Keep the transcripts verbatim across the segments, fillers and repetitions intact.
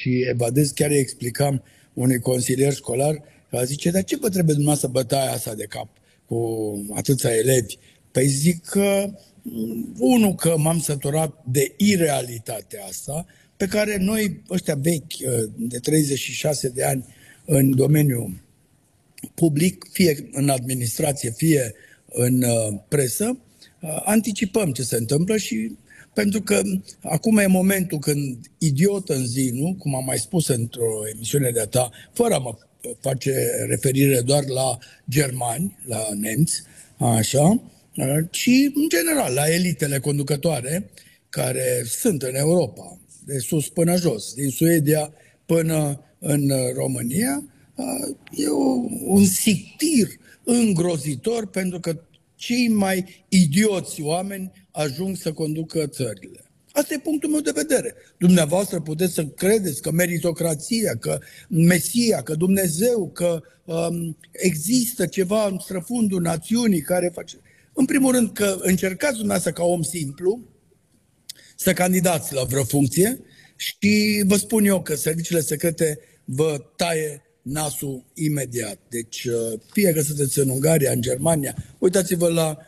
și evadez. Chiar îi explicam unui consilier școlar, care zice, dar ce vă trebuie dumneavoastră bătaia asta de cap cu atâția elevi? Păi zic că, unul, că m-am săturat de irealitatea asta, pe care noi, ăștia vechi, de treizeci și șase de ani în domeniul public, fie în administrație, fie în presă, anticipăm ce se întâmplă și pentru că acum e momentul când idiot în zi, nu? Cum am mai spus într-o emisiune de-a ta, fără a mă face referire doar la germani, la nemți, așa, ci în general la elitele conducătoare care sunt în Europa, de sus până jos, din Suedia până în România, e un sictir îngrozitor pentru că cei mai idioți oameni ajung să conducă țările. Asta e punctul meu de vedere. Dumneavoastră puteți să credeți că meritocrația, că Mesia, că Dumnezeu, că um, există ceva în străfundul națiunii care face... În primul rând că încercați dumneavoastră ca om simplu să candidați la vreo funcție și vă spun eu că serviciile secrete vă taie nasul imediat. Deci, fie că sunteți în Ungaria, în Germania, uitați-vă la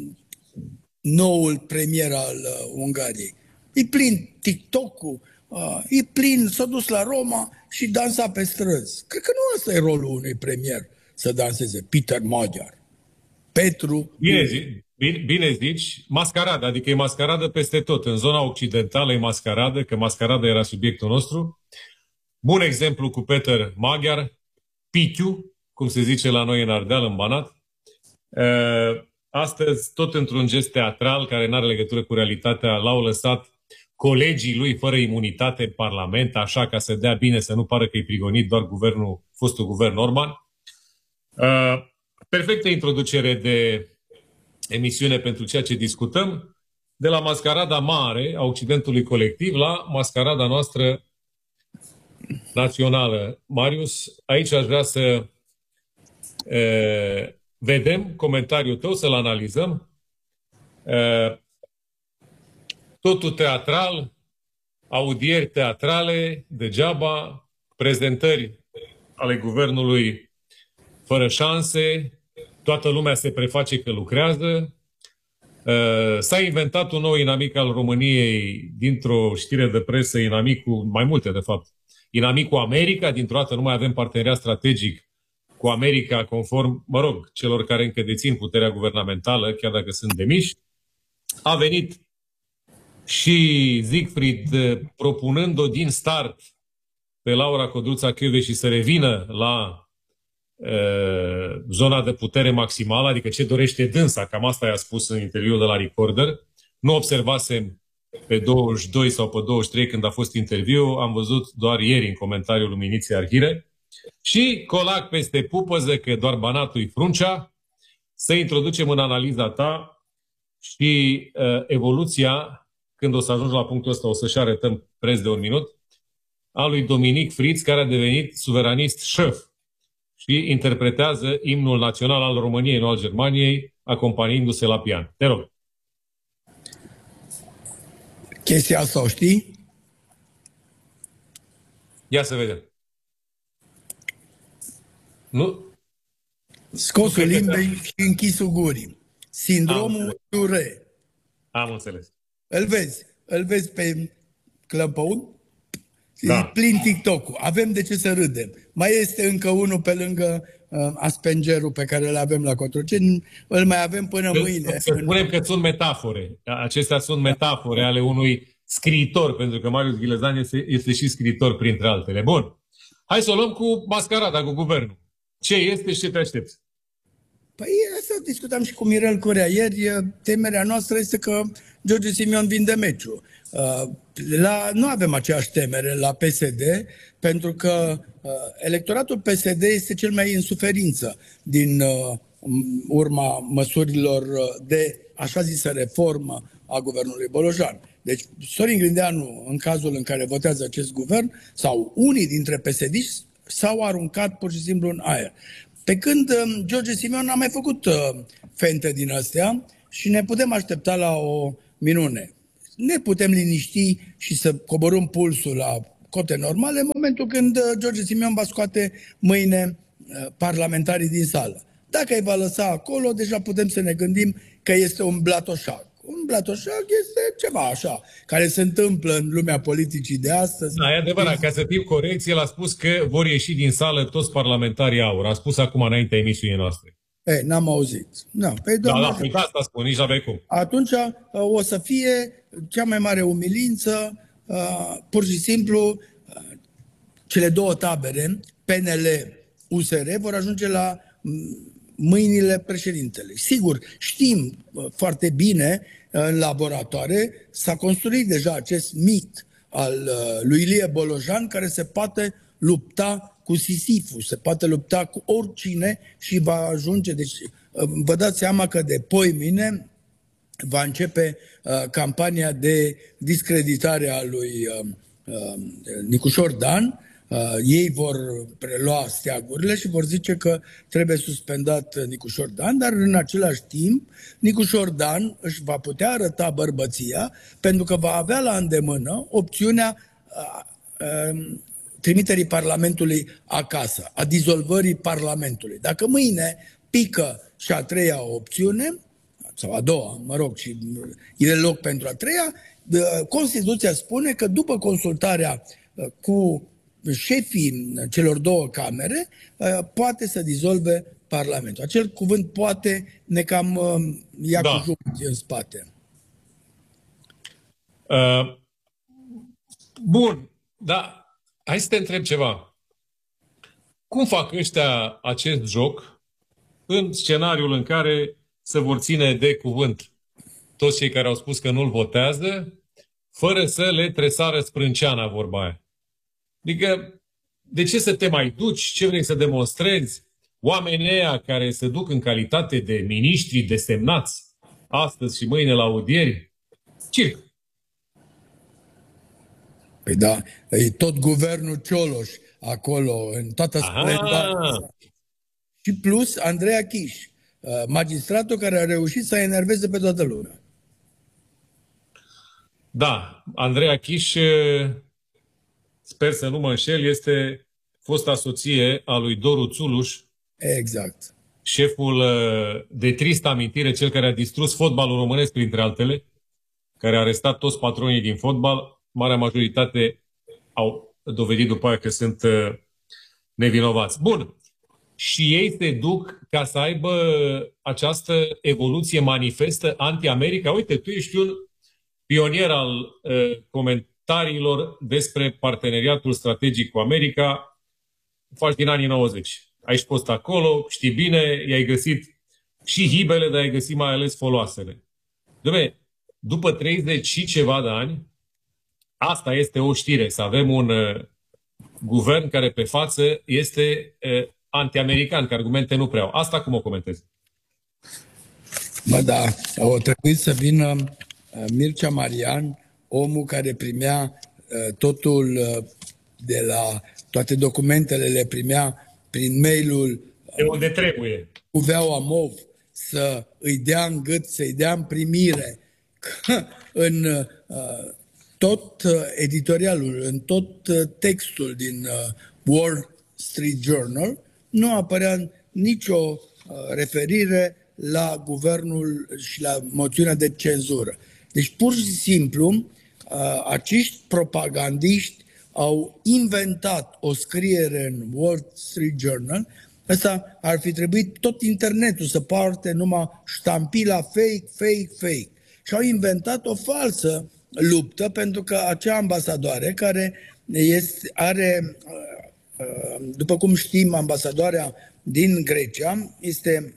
noul premier al Ungariei. E plin TikTok-ul, e plin, s-a dus la Roma și dansa pe străzi. Cred că nu ăsta e rolul unui premier, să danseze. Peter Magyar. Petru... Bine, zi, bine, bine zici, mascaradă, adică e mascaradă peste tot. În zona occidentală e mascaradă, că mascaradă era subiectul nostru. Bun exemplu cu Peter Magyar, Pitiu, cum se zice la noi în Ardeal, în Banat. Astăzi, tot într-un gest teatral, care nu are legătură cu realitatea, l-au lăsat colegii lui fără imunitate în Parlament, așa ca să dea bine, să nu pară că e prigonit doar guvernul, fostul guvern Orban. Perfectă introducere de emisiune pentru ceea ce discutăm, de la mascarada mare a Occidentului colectiv la mascarada noastră națională. Marius, aici aș vrea să e, vedem comentariul tău, să-l analizăm. E, totul teatral, audieri teatrale, degeaba, prezentări ale guvernului fără șanse, toată lumea se preface că lucrează. E, s-a inventat un nou inamic al României dintr-o știre de presă, inamicul, mai multe de fapt, inamicul America, dintr-o dată nu mai avem parteneriat strategic cu America, conform, mă rog, celor care încă dețin puterea guvernamentală, chiar dacă sunt demiși. A venit și Siegfried propunând-o din start pe Laura Codruța Kövesi să revină la uh, zona de putere maximală, adică ce dorește dânsa, cam asta i-a spus în interviul de la Recorder. Nu observasem pe douăzeci și doi sau pe douăzeci și trei când a fost interviu, am văzut doar ieri în comentariul Luminiței Arhire. Și colac peste pupăză, că doar Banatul-i fruncea, să introducem în analiza ta și uh, evoluția, când o să ajungi la punctul ăsta, o să-și arătăm preț de un minut, a lui Dominic Fritz, care a devenit suveranist șef și interpretează imnul național al României, nu al Germaniei, acompaniindu-se la pian. Te rog. Chestia asta o știi? Ia să vedem. Nu? Scosul limbei și închisul gurii. Sindromul Tourette. Am înțeles. Îl vezi. Îl vezi pe Clăpăun? Da. Plin TikTok-ul. Avem de ce să râdem. Mai este încă unul pe lângă uh, Aspengerul pe care îl avem la Cotroceni. Îl mai avem până să, mâine. Să spunem că sunt metafore. Acestea sunt metafore ale unui scriitor, pentru că Marius Ghilezan este, este și scriitor printre altele. Bun. Hai să o luăm cu mascarada, cu guvernul. Ce este și ce te aștepți? Păi asta discutam și cu Mirel Curea ieri. Temerea noastră este că George Simion vinde meciul. La, nu avem aceeași temere la P S D, pentru că electoratul P S D este cel mai în suferință din urma măsurilor de așa zisă reformă a guvernului Bolojan. Deci Sorin Grindeanu, în cazul în care votează acest guvern, sau unii dintre P S D-iști s-au aruncat pur și simplu în aer. Pe când uh, George Simion a mai făcut uh, fente din astea și ne putem aștepta la o minune. Ne putem liniști și să coborâm pulsul la cote normale în momentul când George Simion va scoate mâine parlamentarii din sală. Dacă îi va lăsa acolo, deja putem să ne gândim că este un blatoșag. Un blatoșag este ceva așa, care se întâmplă în lumea politicii de astăzi. Da, e adevărat, ca să fim corecți, el a spus că vor ieși din sală toți parlamentarii aur. A spus acum înaintea emisiunii noastre. Ei, n-am auzit. No, păi, da, da, păi asta spun, nici n-aveai cum. Atunci o să fie cea mai mare umilință, pur și simplu, cele două tabere, P N L U S R, vor ajunge la mâinile președintelui. Sigur, știm foarte bine în laboratoare, s-a construit deja acest mit al lui Ilie Bolojan, care se poate lupta cu Sisiful, se poate lupta cu oricine și va ajunge. Deci vă dați seama că de poimine va începe uh, campania de discreditare a lui uh, uh, Nicușor Dan. Uh, ei vor prelua steagurile și vor zice că trebuie suspendat Nicușor Dan, dar în același timp Nicușor Dan își va putea arăta bărbăția pentru că va avea la îndemână opțiunea uh, uh, trimiterii Parlamentului acasă, a dizolvării Parlamentului. Dacă mâine pică și a treia opțiune, sau a doua, mă rog, și e loc pentru a treia, Constituția spune că după consultarea cu șefii celor două camere, poate să dizolve Parlamentul. Acel cuvânt poate ne cam ia da. cu jumătate în spate. Uh, bun, dar hai să te întreb ceva. Cum fac ăștia acest joc în scenariul în care se vor ține de cuvânt toți cei care au spus că nu-l votează, fără să le tresară sprânceana, vorba aia? Adică, de ce să te mai duci? Ce vrei să demonstrezi? Oamenii ăia care se duc în calitate de miniștri desemnați astăzi și mâine la audieri? Circ. Păi da, e tot guvernul Cioloș acolo, în toată splendoarea. Și plus Andreea Chiș, magistratul care a reușit să enerveze pe toată lumea. Da, Andreea Chiș, sper să nu mă înșel, este fosta soție a lui Doru Țuluș. Exact. Șeful de tristă amintire, cel care a distrus fotbalul românesc, printre altele, care a arestat toți patronii din fotbal. Marea majoritate au dovedit după aia că sunt nevinovați. Bun. Și ei se duc ca să aibă această evoluție manifestă anti-America. Uite, tu ești un pionier al uh, comentariilor despre parteneriatul strategic cu America. Faci din anii nouăzeci. Ai și fost acolo, știi bine, i-ai găsit și hibele, dar ai găsit mai ales foloasele. Dom'le, după treizeci și ceva de ani, asta este o știre, să avem un uh, guvern care pe față este uh, anti-american, că argumente nu prea au. Asta cum o comentezi? Mă, da, o trebuie să vină uh, Mircea Marian, omul care primea uh, totul uh, de la toate documentele, le primea prin mail-ul uh, de unde trebuie. Cu Veaua Mov, să îi dea în gât, să-i dea în primire în uh, tot editorialul, în tot textul din Wall Street Journal, nu apărea nicio referire la guvernul și la moțiunea de cenzură. Deci, pur și simplu, acești propagandiști au inventat o scriere în Wall Street Journal. Asta ar fi trebuit tot internetul să parte numai ștampila fake, fake, fake. Și au inventat o falsă luptă, pentru că acea ambasadoare care este, are, după cum știm, ambasadoarea din Grecia este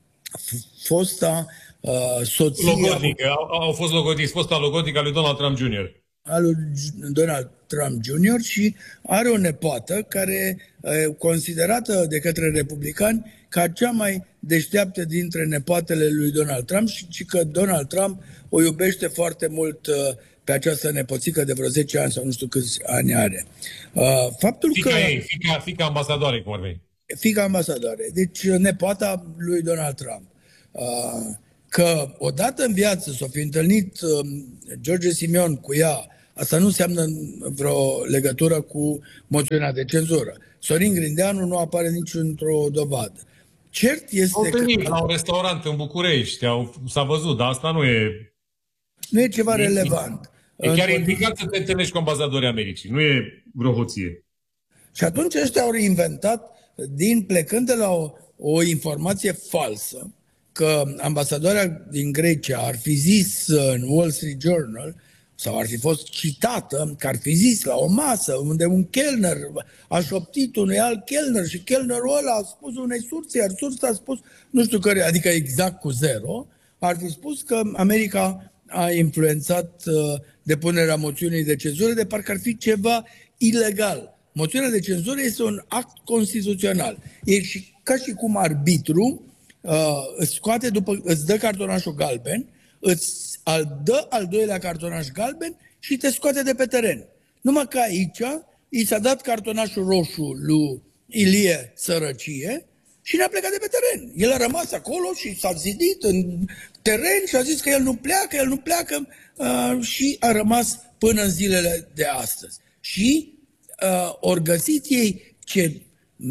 fosta uh, soție... Logodnică, au, au fost logodnici, fosta logodnică a lui Donald Trump junior Al lui Donald Trump junior și are o nepoată care e considerată de către republicani ca cea mai deșteaptă dintre nepoatele lui Donald Trump și, și că Donald Trump o iubește foarte mult uh, pe această nepoțică de vreo zece ani sau nu știu câți ani are. Uh, faptul fica că... ei, fica, fica ambasadoare, cum ar veni. Fica ambasadoare. Deci nepoata lui Donald Trump. Uh, că odată în viață s-o fi întâlnit uh, George Simion cu ea Asta nu înseamnă vreo legătură cu moțiunea de cenzură. Sorin Grindeanu nu apare nici într-o dovadă. Cert este Au venit că... la un restaurant în București, au, s-a văzut, dar asta nu e... Nu e ceva e, relevant. E chiar implicat să te întâlnești cu ambasadorii Americii, nu e vreo hoție. Și atunci ăștia au reinventat, din plecând de la o, o informație falsă, că ambasadoarea din Grecia ar fi zis în Wall Street Journal, sau ar fi fost citată, că ar fi zis la o masă unde un chelner a șoptit unui alt chelner și chelnerul ăla a spus unei surse, iar sursa a spus, nu știu care, adică exact cu zero, ar fi spus că America a influențat uh, depunerea moțiunii de cenzură de parcă ar fi ceva ilegal. Moțiunea de cenzură este un act constituțional. E și, ca și cum arbitru uh, îți scoate după, îți dă cartonașul galben, îți al dă al doilea cartonaș galben și te scoate de pe teren. Numai că aici i s-a dat cartonașul roșu lui Ilie Sărăcie și ne-a plecat de pe teren. El a rămas acolo și s-a zidit în teren și a zis că el nu pleacă, el nu pleacă uh, și a rămas până în zilele de astăzi. Și uh, ori găsit ei ce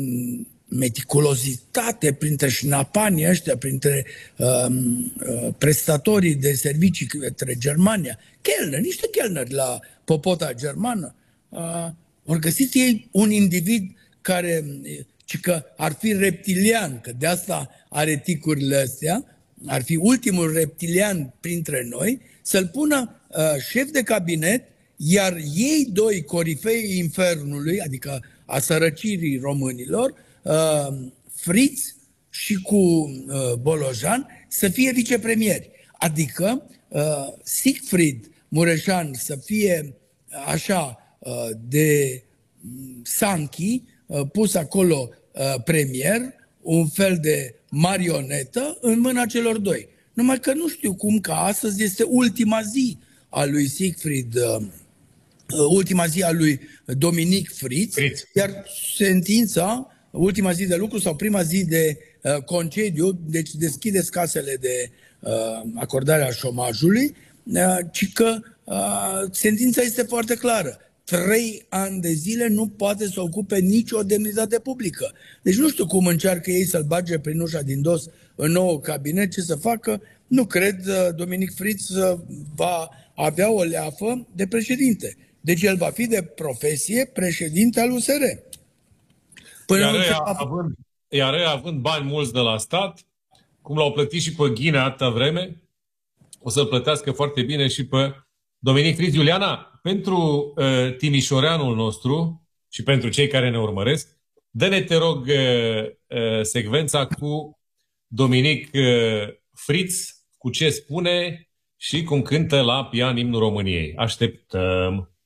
meticulozitate printre șnapanii ăștia, printre uh, uh, prestatorii de servicii către Germania, chelneri, niște chelneri la popota germană, uh, ori găsit ei un individ care ci că ar fi reptilian, că de asta are ticurile astea, ar fi ultimul reptilian printre noi, să-l pună uh, șef de cabinet, iar ei doi corifei infernului, adică a sărăcirii românilor, uh, Fritz și cu uh, Bolojan, să fie vicepremieri. Adică uh, Siegfried Mureșan să fie așa uh, de Sanchi, uh, pus acolo uh, premier, un fel de marionetă în mâna celor doi. Numai că nu știu cum că astăzi este ultima zi a lui Siegfried, uh, ultima zi a lui Dominic Fritz, Fritz, iar sentința, ultima zi de lucru sau prima zi de uh, concediu, deci deschideți casele de uh, acordare a șomajului, uh, ci că uh, sentința este foarte clară. Trei ani de zile nu poate să ocupe nicio demnitate publică. Deci nu știu cum încearcă ei să-l bage prin ușa din dos în nou cabinet, ce să facă. Nu cred, Dominic Fritz va avea o leafă de președinte. Deci el va fi de profesie președinte al U S R. Până iar, ea, a... având, iar ea, având bani mulți de la stat, cum l-au plătit și pe Ghinea atâta vreme, o să-l plătească foarte bine și pe Dominic Fritz. Iuliana, pentru uh, timișoreanul nostru și pentru cei care ne urmăresc, dă-ne, te rog, uh, uh, secvența cu Dominic uh, Fritz, cu ce spune și cum cântă la pian imnul României. Așteptăm!